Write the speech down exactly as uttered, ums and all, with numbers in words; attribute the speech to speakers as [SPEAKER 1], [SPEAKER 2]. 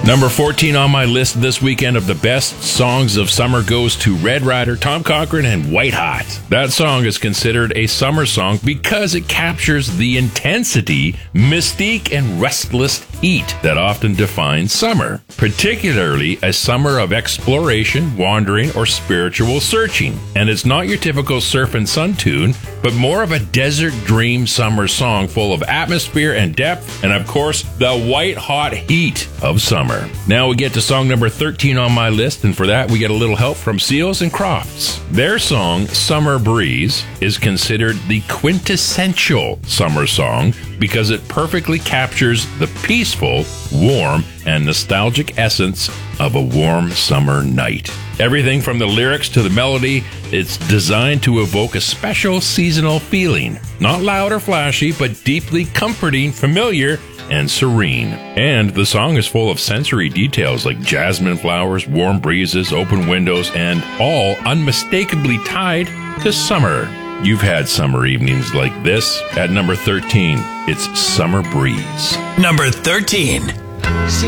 [SPEAKER 1] Number fourteen on my list this weekend of the best songs of summer goes to Red Rider, Tom Cochrane, and White Hot. That song is considered a summer song because it captures the intensity, mystique, and restless heat that often defines summer, particularly a summer of exploration, wandering, or spiritual searching. And it's not your typical surf and sun tune, but more of a desert dream summer song full of atmosphere and depth, and of course, the white hot heat of summer. Now we get to song number thirteen on my list, and for that we get a little help from Seals and Crofts. Their song, Summer Breeze, is considered the quintessential summer song because it perfectly captures the peaceful, warm, and nostalgic essence of a warm summer night. Everything from the lyrics to the melody, it's designed to evoke a special seasonal feeling. Not loud or flashy, but deeply comforting, familiar, and serene. And the song is full of sensory details like jasmine flowers, warm breezes, open windows, and all unmistakably tied to summer. You've had summer evenings like this. At number thirteen, it's Summer Breeze.
[SPEAKER 2] Number thirteen.